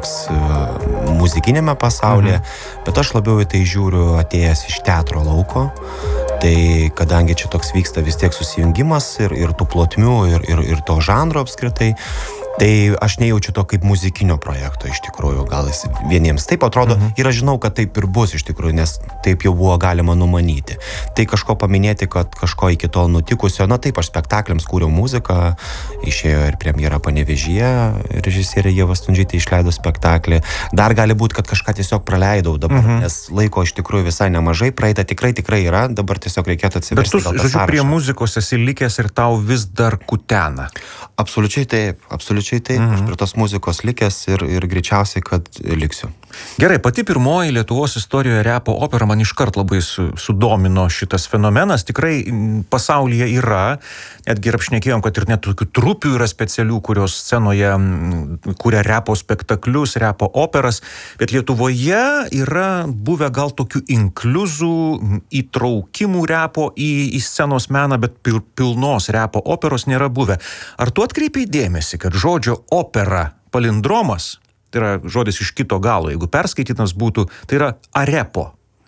toks muzikinėme pasaulyje, bet aš labiau į tai žiūriu atėjęs iš teatro lauko. Tai kadangi čia toks vyksta vis tiek susijungimas ir tų plotmių ir to žanro apskritai, tai aš nejaučiu to kaip muzikinio projekto iš tikrųjų, gal jis vieniems taip atrodo ir aš žinau, kad taip ir bus iš tikrųjų, nes taip jau buvo galima numanyti. Tai kažko paminėti, kad kažko iki tol nutikusio, na taip, aš spektakliams kūriau muziką, išėjo ir premjera Panevėžyje, režisierė Ieva Stundžytė išleido spektaklį. Dar gali būti, kad kažką tiesiog praleidau dabar, nes laiko iš tikrųjų visai nemažai, praeita tikrai yra, dabar tiesiog reikėtų atsiversti. Bet tu, žodžiu, prie muzikos esi likęs ir tau vis dar kutena. Absoliučiai taip. Aš prie tos muzikos likęs ir greičiausiai, kad liksiu. Gerai, pati pirmoji Lietuvos istorijoje repo opera man iškart labai sudomino šitas fenomenas. Tikrai pasaulyje yra, netgi ir apšnekėjom, kad ir net tokių trupių yra specialių, kurios scenoje kuria repo spektaklius, repo operas, bet Lietuvoje yra buvę gal tokių inkliuzų, įtraukimų repo į scenos meną, bet pilnos repo operos nėra buvę. Ar tu atkreipiai dėmesį, kad žodžio opera palindromas, tai yra žodis iš kito galo, jeigu perskaitytas būtų, tai yra arepo.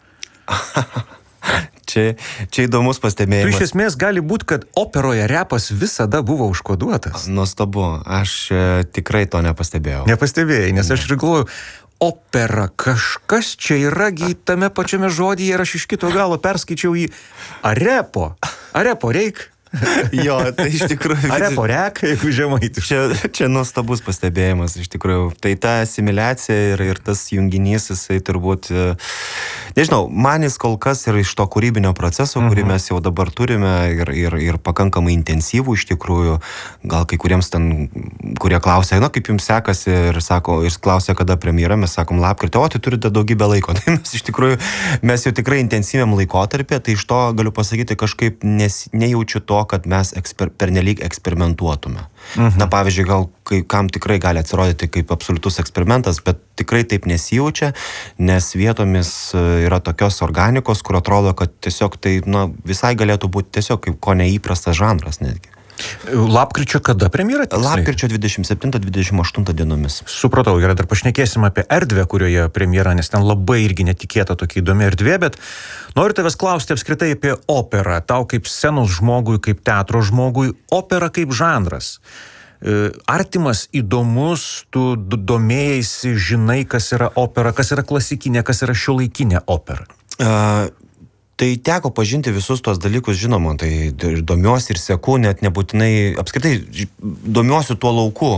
Čia įdomus pastebėjimas. Tu iš esmės gali būti, kad operoje repas visada buvo užkoduotas. Nuostabu, aš tikrai to nepastebėjau. Nepastebėjai, nes aš ir galvoju, opera, kažkas čia yragi tame pačiame žodyje ir aš iš kito galo perskaičiau į arepo. Arepo reik. Jo, tai iš tikrųjų... Arepo rek, jeigu žemaitiškai. Čia nuostabus pastebėjimas, iš tikrųjų. Tai ta asimiliacija ir tas junginys, jisai turbūt... Nežinau, man jis kol kas yra iš to kūrybinio proceso, kurį mes jau dabar turime ir pakankamai intensyvų iš tikrųjų. Gal kai kuriems ten, kurie klausia, kaip jums sekasi ir sako, ir klausia, kada premjera, mes sakom lapkritį, tai turite daugybę laiko. Tai mes iš tikrųjų, mes jau tikrai intensyviam laikotarpį, tai iš to galiu pasakyti kažkaip nejaučiu to, kad mes pernelyg eksperimentuotume. Na, pavyzdžiui, gal kam tikrai gali atsirodyti kaip absoliutus eksperimentas, bet tikrai taip nesijaučia, nes vietomis yra tokios organikos, kur atrodo, kad tiesiog tai visai galėtų būti tiesiog kaip ko neįprastas žanras netgi. Lapkričio kada premjera? Lapkričio 27-28 dienomis. Supratau, gerai, dar pašnekėsim apie erdvę, kurioje premjera, nes ten labai irgi netikėta tokia įdomi erdvė, bet noriu tavęs klausti apskritai apie operą. Tau kaip scenos žmogui, kaip teatro žmogui, opera kaip žanras. Artimas, įdomus, tu domėjaisi, žinai, kas yra opera, kas yra klasikinė, kas yra šiuolaikinė opera. Tai teko pažinti visus tos dalykus, žinoma, tai domiuosi ir seku, net nebūtinai, apskritai domiuosi tuo lauku.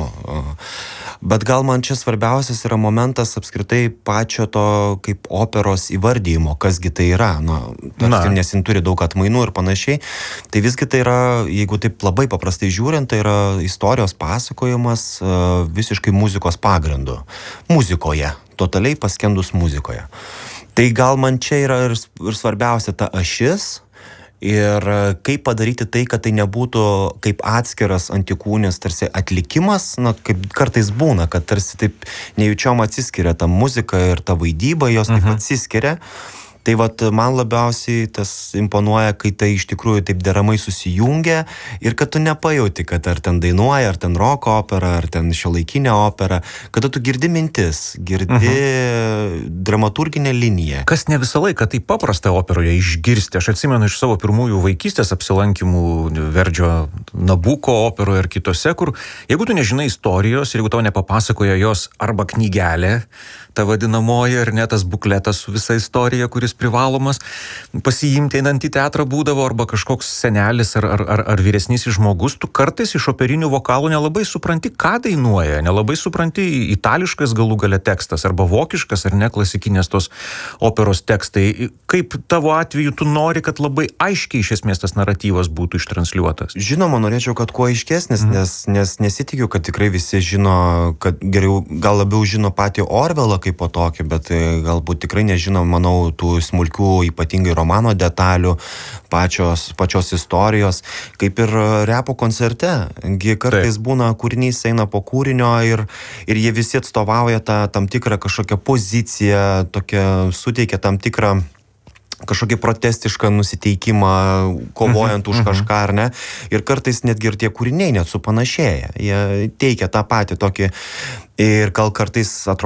Bet gal man čia svarbiausias yra momentas apskritai pačio to kaip operos įvardyjimo, kasgi tai yra. Nes jin turi daug atmainų ir panašiai. Tai visgi tai yra, jeigu taip labai paprastai žiūrint, tai yra istorijos pasakojimas visiškai muzikos pagrindu. Muzikoje, totaliai paskendus muzikoje. Tai gal man čia yra ir svarbiausia ta ašis ir kaip padaryti tai, kad tai nebūtų kaip atskiras antikūnis, tarsi atlikimas, kaip kartais būna, kad tarsi taip nejučiom atsiskiria ta muzika ir ta vaidyba, jos taip atsiskiria. Tai vat man labiausiai tas imponuoja, kai tai iš tikrųjų taip deramai susijungia ir kad tu nepajauti, kad ar ten dainuoja, ar ten roko opera, ar ten šiuolaikinė opera, kada tu girdi mintis, girdi dramaturginę liniją. Kas ne visą laiką taip paprasta operoje išgirsti. Aš atsimenu iš savo pirmųjų vaikystės apsilankymų Verdžio Nabuko operoje ir kitose, kur jeigu tu nežinai istorijos ir jeigu tau nepapasakoja jos arba knygelė, ta vadinamoji, ar ne, tas bukletas su visa istorija, kuris privalomas pasiimti einant į teatrą būdavo, arba kažkoks senelis ar vyresnysis žmogus, tu kartais iš operinių vokalų nelabai supranti, ką dainuoja, nelabai supranti itališkas galų gale tekstas, arba vokiškas, ar ne, klasikinės tos operos tekstai. Kaip tavo atveju tu nori, kad labai aiškiai iš esmės tas naratyvas būtų ištransliuotas? Žinoma, norėčiau, kad kuo aiškesnis, nes nesitikiu, kad tikrai visi žino, kad geriau, gal labiau žino patį Orvelą kaip po tokį, bet galbūt tikrai nežino, manau, tų smulkių, ypatingai romano detalių, pačios istorijos, kaip ir repo koncerte. Kartais būna kūrinys eina po kūrinio ir jie visi atstovauja tam tikrą kažkokią poziciją, suteikia tam tikrą kažkokį protestišką nusiteikimą, kovojant už kažką, ar ne. Ir kartais netgi ir tie kūriniai net supanašėja. Jie teikia tą patį tokį ir gal kartais atrodo